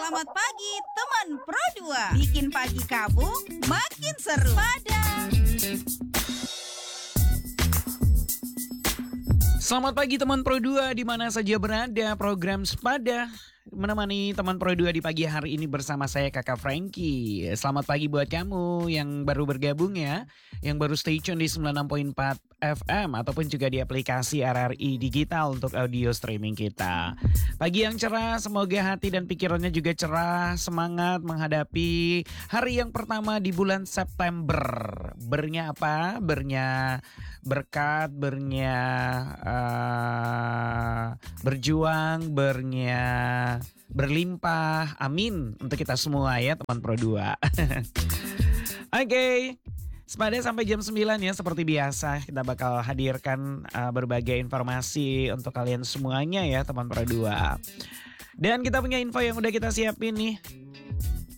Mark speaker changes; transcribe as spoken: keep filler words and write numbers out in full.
Speaker 1: Selamat pagi teman Pro dua. Bikin pagi kamu makin seru. Pada
Speaker 2: Selamat pagi teman Pro dua di mana saja berada. Program Sepada menemani teman Pro dua di pagi hari ini bersama saya Kakak Frankie. Selamat pagi buat kamu yang baru bergabung ya, yang baru stay tune di sembilan puluh enam koma empat F M ataupun juga di aplikasi R R I Digital untuk audio streaming kita. Pagi yang cerah, semoga hati dan pikirannya juga cerah, semangat menghadapi hari yang pertama di bulan September. Bernya apa? Bernya berkat, bernya uh, berjuang, bernya berlimpah. Amin untuk kita semua ya teman Pro dua. Oke. Okay. Sepada sampai jam sembilan ya, seperti biasa kita bakal hadirkan uh, berbagai informasi untuk kalian semuanya ya teman Pro dua. Dan kita punya info yang udah kita siapin nih